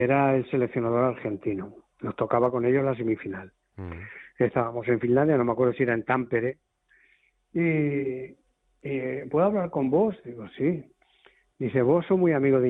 era el seleccionador argentino. Nos tocaba con ellos la semifinal. Mm. Estábamos en Finlandia, no me acuerdo si era en Tampere. Y ¿puedo hablar con vos? Digo, sí. Dice, vos sos muy amigo de